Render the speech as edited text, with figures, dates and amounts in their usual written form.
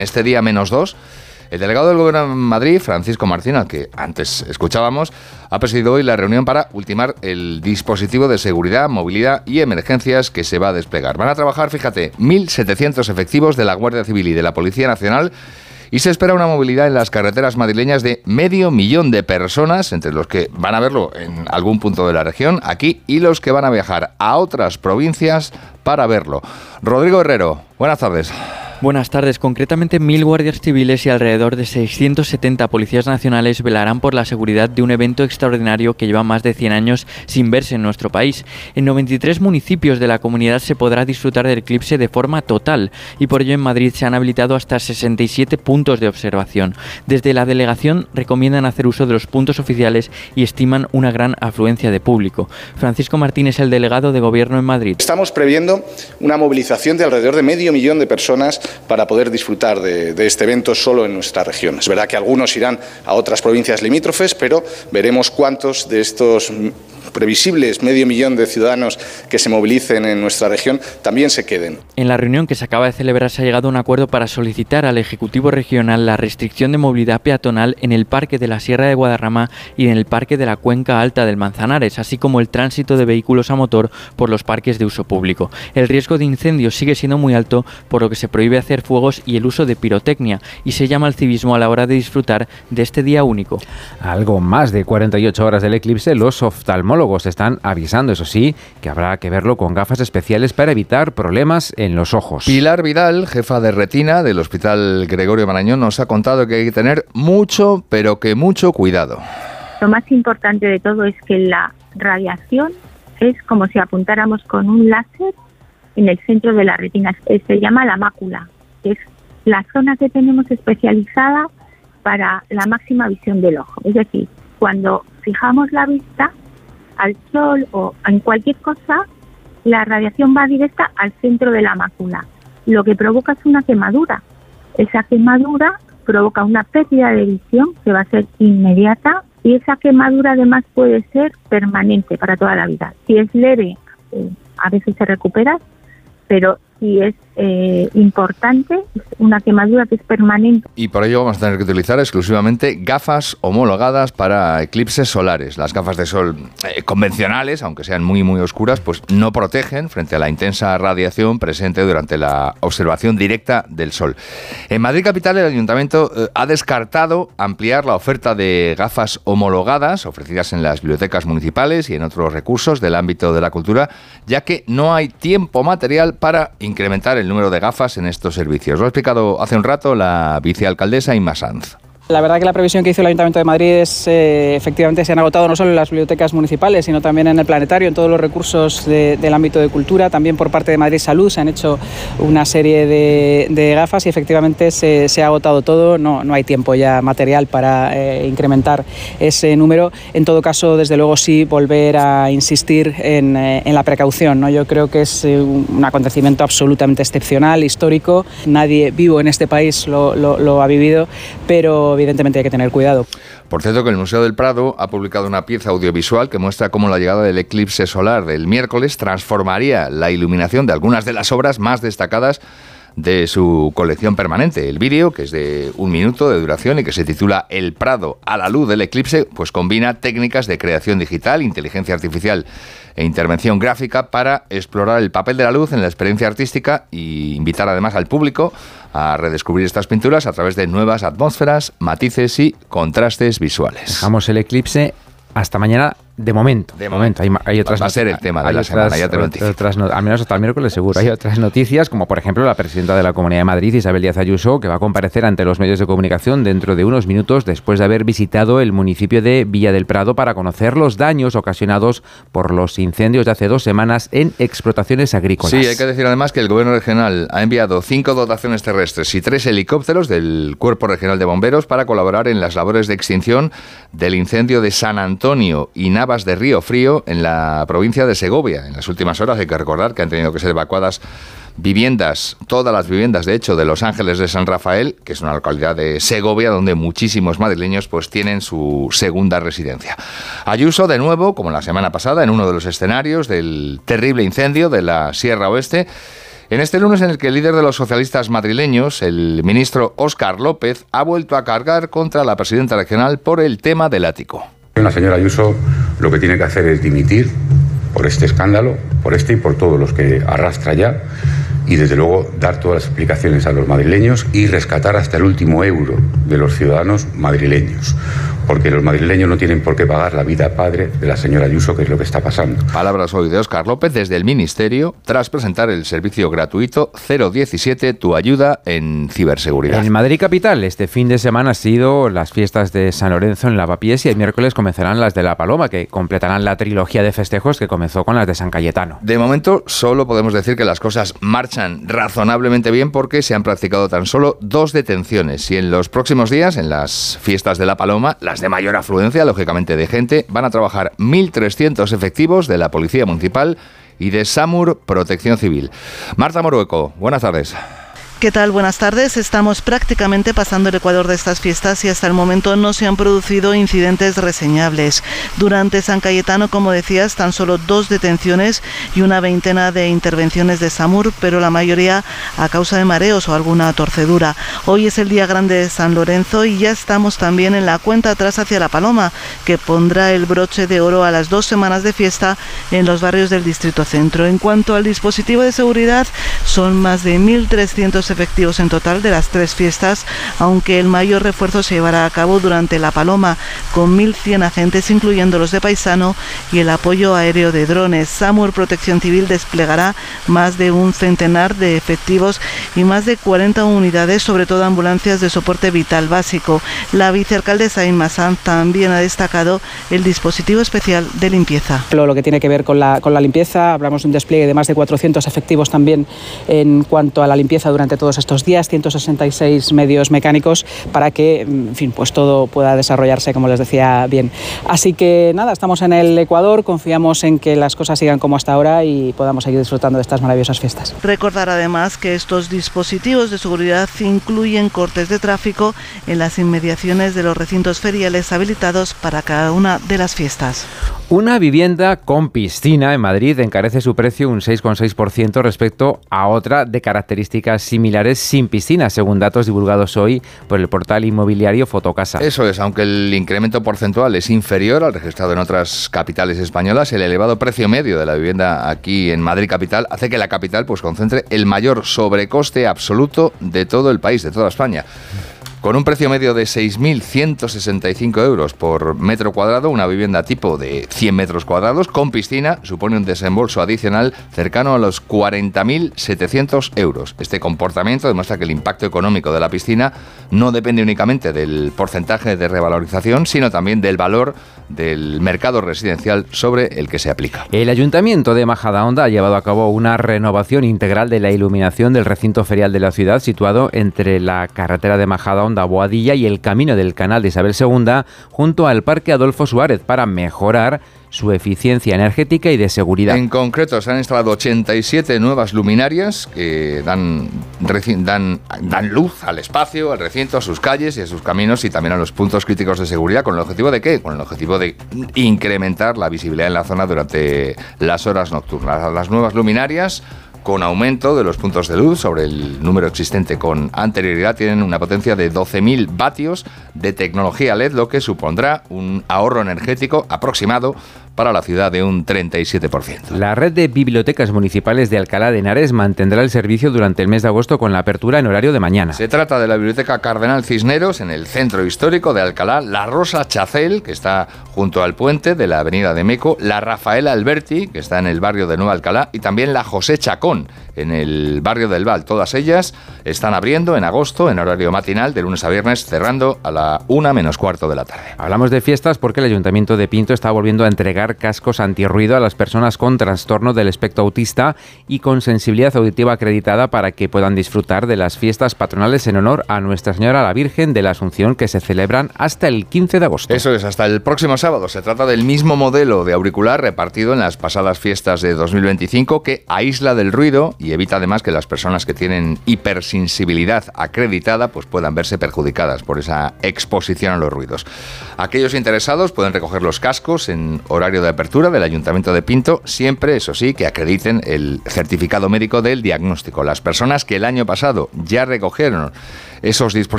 Este día -2, el delegado del Gobierno en Madrid, Francisco Martín, al que antes escuchábamos, ha presidido hoy la reunión para ultimar el dispositivo de seguridad, movilidad y emergencias que se va a desplegar. Van a trabajar, fíjate, 1.700 efectivos de la Guardia Civil y de la Policía Nacional, y se espera una movilidad en las carreteras madrileñas de 500.000 de personas, entre los que van a verlo en algún punto de la región, aquí, y los que van a viajar a otras provincias para verlo. Rodrigo Herrero, buenas tardes. Buenas tardes. Concretamente, 1.000 guardias civiles y alrededor de 670 policías nacionales velarán por la seguridad de un evento extraordinario que lleva más de 100 años sin verse en nuestro país. En 93 municipios de la comunidad se podrá disfrutar del eclipse de forma total y por ello en Madrid se han habilitado hasta 67 puntos de observación. Desde la delegación recomiendan hacer uso de los puntos oficiales y estiman una gran afluencia de público. Francisco Martín es el delegado de Gobierno en Madrid. Estamos previendo una movilización de alrededor de 500.000 de personas para poder disfrutar de este evento solo en nuestra región. Es verdad que algunos irán a otras provincias limítrofes, pero veremos cuántos de estos previsibles 500.000 de ciudadanos que se movilicen en nuestra región también se queden. En la reunión que se acaba de celebrar se ha llegado a un acuerdo para solicitar al Ejecutivo Regional la restricción de movilidad peatonal en el Parque de la Sierra de Guadarrama y en el Parque de la Cuenca Alta del Manzanares, así como el tránsito de vehículos a motor por los parques de uso público. El riesgo de incendios sigue siendo muy alto, por lo que se prohíbe hacer fuegos y el uso de pirotecnia, y se llama al civismo a la hora de disfrutar de este día único. Algo más de 48 horas del eclipse, los oftalmólogos están avisando, eso sí, que habrá que verlo con gafas especiales para evitar problemas en los ojos. Pilar Vidal, jefa de retina del Hospital Gregorio Marañón, nos ha contado que hay que tener mucho, pero que mucho cuidado. Lo más importante de todo es que la radiación es como si apuntáramos con un láser en el centro de la retina. Se llama la mácula, que es la zona que tenemos especializada para la máxima visión del ojo. Es decir, cuando fijamos la vista al sol o en cualquier cosa, la radiación va directa al centro de la mácula. Lo que provoca es una quemadura. Esa quemadura provoca una pérdida de visión que va a ser inmediata y esa quemadura además puede ser permanente para toda la vida. Si es leve, a veces se recupera, pero si es importante, es una quemadura que es permanente. Y por ello vamos a tener que utilizar exclusivamente gafas homologadas para eclipses solares. Las gafas de sol convencionales, aunque sean muy muy oscuras, pues no protegen frente a la intensa radiación presente durante la observación directa del sol. En Madrid capital el Ayuntamiento ha descartado ampliar la oferta de gafas homologadas ofrecidas en las bibliotecas municipales y en otros recursos del ámbito de la cultura, ya que no hay tiempo material para incrementar el número de gafas en estos servicios. Lo ha explicado hace un rato la vicealcaldesa Inma Sanz. La verdad que la previsión que hizo el Ayuntamiento de Madrid es, efectivamente, se han agotado no solo en las bibliotecas municipales, sino también en el planetario, en todos los recursos del ámbito de cultura. También por parte de Madrid Salud se han hecho una serie de gafas y efectivamente se ha agotado todo. No hay tiempo ya material para incrementar ese número. En todo caso, desde luego sí, volver a insistir en la precaución, ¿no? Yo creo que es un acontecimiento absolutamente excepcional, histórico. Nadie vivo en este país lo ha vivido, pero evidentemente hay que tener cuidado. Por cierto, que el Museo del Prado ha publicado una pieza audiovisual que muestra cómo la llegada del eclipse solar del miércoles transformaría la iluminación de algunas de las obras más destacadas de su colección permanente. El vídeo, que es de 1 minuto de duración y que se titula El Prado a la luz del eclipse, pues combina técnicas de creación digital, inteligencia artificial e intervención gráfica para explorar el papel de la luz en la experiencia artística y invitar además al público a redescubrir estas pinturas a través de nuevas atmósferas, matices y contrastes visuales. Dejamos el eclipse hasta mañana. De momento. Hay otras, va a ser el tema de la semana, ya te lo anticipo. Al menos hasta el miércoles seguro. Hay otras noticias, como por ejemplo la presidenta de la Comunidad de Madrid, Isabel Díaz Ayuso, que va a comparecer ante los medios de comunicación dentro de unos minutos después de haber visitado el municipio de Villa del Prado para conocer los daños ocasionados por los incendios de hace 2 semanas en explotaciones agrícolas. Sí, hay que decir además que el Gobierno regional ha enviado 5 dotaciones terrestres y 3 helicópteros del Cuerpo Regional de Bomberos para colaborar en las labores de extinción del incendio de San Antonio y Navas de Río Frío en la provincia de Segovia. En las últimas horas hay que recordar que han tenido que ser evacuadas viviendas, todas las viviendas de hecho de Los Ángeles de San Rafael, que es una localidad de Segovia donde muchísimos madrileños pues tienen su segunda residencia. Ayuso de nuevo, como la semana pasada, en uno de los escenarios del terrible incendio de la Sierra Oeste, En este lunes en el que el líder de los socialistas madrileños, el ministro Óscar López, ha vuelto a cargar contra la presidenta regional por el tema del ático. La señora Ayuso lo que tiene que hacer es dimitir por este escándalo, por este y por todos los que arrastra ya, y desde luego dar todas las explicaciones a los madrileños y rescatar hasta el último euro de los ciudadanos madrileños, porque los madrileños no tienen por qué pagar la vida padre de la señora Ayuso, que es lo que está pasando. Palabras hoy de Óscar López desde el Ministerio tras presentar el servicio gratuito 017, tu ayuda en ciberseguridad. En Madrid capital este fin de semana han sido las fiestas de San Lorenzo en Lavapiés y el miércoles comenzarán las de La Paloma, que completarán la trilogía de festejos que comenzó con las de San Cayetano. De momento solo podemos decir que las cosas marchan razonablemente bien porque se han practicado tan solo 2 detenciones y en los próximos días, en las fiestas de La Paloma, las de mayor afluencia, lógicamente de gente, van a trabajar 1.300 efectivos de la Policía Municipal y de SAMUR Protección Civil. Marta Morueco, buenas tardes. ¿Qué tal? Buenas tardes. Estamos prácticamente pasando el ecuador de estas fiestas y hasta el momento no se han producido incidentes reseñables. Durante San Cayetano, como decías, tan solo 2 detenciones y una veintena de intervenciones de SAMUR, pero la mayoría a causa de mareos o alguna torcedura. Hoy es el día grande de San Lorenzo y ya estamos también en la cuenta atrás hacia La Paloma, que pondrá el broche de oro a las 2 semanas de fiesta en los barrios del Distrito Centro. En cuanto al dispositivo de seguridad, son más de 1.300 efectivos en total de las 3 fiestas, aunque el mayor refuerzo se llevará a cabo durante La Paloma, con 1.100 agentes, incluyendo los de paisano y el apoyo aéreo de drones. SAMUR Protección Civil desplegará más de un centenar de efectivos y más de 40 unidades, sobre todo ambulancias de soporte vital básico. La vicealcaldesa Inma Sanz también ha destacado el dispositivo especial de limpieza. Lo que tiene que ver con la limpieza, hablamos de un despliegue de más de 400 efectivos también en cuanto a la limpieza durante todos estos días, 166 medios mecánicos para que, en fin, pues todo pueda desarrollarse, como les decía, bien. Así que nada, estamos en el Ecuador, confiamos en que las cosas sigan como hasta ahora y podamos seguir disfrutando de estas maravillosas fiestas. Recordar además que estos dispositivos de seguridad incluyen cortes de tráfico en las inmediaciones de los recintos feriales habilitados para cada una de las fiestas. Una vivienda con piscina en Madrid encarece su precio un 6,6% respecto a otra de características similares sin piscina, según datos divulgados hoy por el portal inmobiliario Fotocasa. Eso es, aunque el incremento porcentual es inferior al registrado en otras capitales españolas, el elevado precio medio de la vivienda aquí en Madrid capital hace que la capital pues concentre el mayor sobrecoste absoluto de todo el país, de toda España. Con un precio medio de 6.165 euros por metro cuadrado, una vivienda tipo de 100 metros cuadrados con piscina supone un desembolso adicional cercano a los 40.700 euros. Este comportamiento demuestra que el impacto económico de la piscina no depende únicamente del porcentaje de revalorización, sino también del valor del mercado residencial sobre el que se aplica. El Ayuntamiento de Majadahonda ha llevado a cabo una renovación integral de la iluminación del recinto ferial de la ciudad, situado entre la carretera de Majadahonda Boadilla y el camino del Canal de Isabel II, junto al Parque Adolfo Suárez, para mejorar su eficiencia energética y de seguridad. En concreto, se han instalado 87 nuevas luminarias que dan luz al espacio, al recinto, a sus calles y a sus caminos y también a los puntos críticos de seguridad. ¿Con el objetivo de qué? Con el objetivo de incrementar la visibilidad en la zona durante las horas nocturnas. Las nuevas luminarias, con aumento de los puntos de luz sobre el número existente con anterioridad, tienen una potencia de 12.000 vatios de tecnología LED, lo que supondrá un ahorro energético aproximado para la ciudad de un 37%. La red de bibliotecas municipales de Alcalá de Henares mantendrá el servicio durante el mes de agosto con la apertura en horario de mañana. Se trata de la Biblioteca Cardenal Cisneros en el centro histórico de Alcalá, la Rosa Chacel, que está junto al puente de la avenida de Meco, la Rafaela Alberti, que está en el barrio de Nueva Alcalá, y también la José Chacón, en el barrio del Val. Todas ellas están abriendo en agosto en horario matinal de lunes a viernes, cerrando a la 1:15 de la tarde. Hablamos de fiestas porque el Ayuntamiento de Pinto está volviendo a entregar cascos antirruido a las personas con trastorno del espectro autista y con sensibilidad auditiva acreditada para que puedan disfrutar de las fiestas patronales en honor a Nuestra Señora la Virgen de la Asunción, que se celebran hasta el 15 de agosto. Eso es, hasta el próximo sábado. Se trata del mismo modelo de auricular repartido en las pasadas fiestas de 2025 que aísla del ruido y evita además que las personas que tienen hipersensibilidad acreditada pues puedan verse perjudicadas por esa exposición a los ruidos. Aquellos interesados pueden recoger los cascos en horario horario de apertura del Ayuntamiento de Pinto, siempre, eso sí, que acrediten el certificado médico del diagnóstico. Las personas que el año pasado ya recogieron esos dispositivos